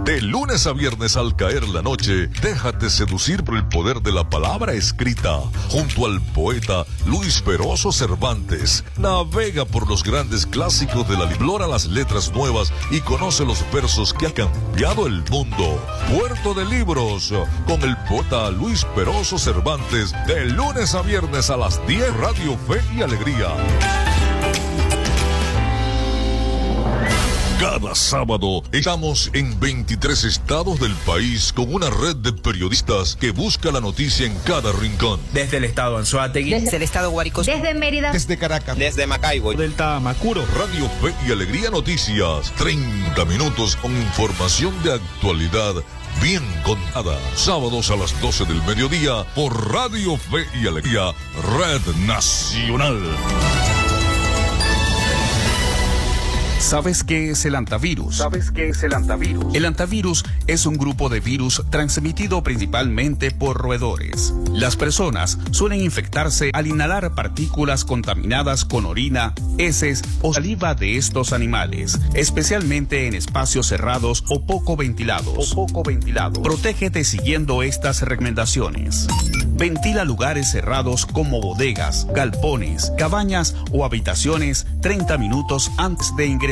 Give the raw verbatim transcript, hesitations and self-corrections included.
De lunes a viernes al caer la noche, déjate seducir por el poder de la palabra escrita. Junto al poeta Luis Peroso Cervantes, navega por los grandes clásicos de la Biblia, explora las letras nuevas y conoce los versos que han cambiado el mundo. Puerto de Libros, con el poeta Luis Peroso Cervantes, de lunes a viernes a las diez, Radio Fe y Alegría. Cada sábado estamos en veintitrés estados del país con una red de periodistas que busca la noticia en cada rincón. Desde el estado Anzoátegui, desde el estado Guárico, desde Mérida, desde Caracas, desde Maracaibo, del Tamacuro. Radio Fe y Alegría Noticias, treinta minutos con información de actualidad bien contada. Sábados a las doce del mediodía por Radio Fe y Alegría, Red Nacional. ¿Sabes qué es el antivirus? ¿Sabes qué es el antivirus? El antivirus es un grupo de virus transmitido principalmente por roedores. Las personas suelen infectarse al inhalar partículas contaminadas con orina, heces o saliva de estos animales, especialmente en espacios cerrados o poco ventilados. O poco ventilados. Protégete siguiendo estas recomendaciones. Ventila lugares cerrados como bodegas, galpones, cabañas o habitaciones treinta minutos antes de ingresar.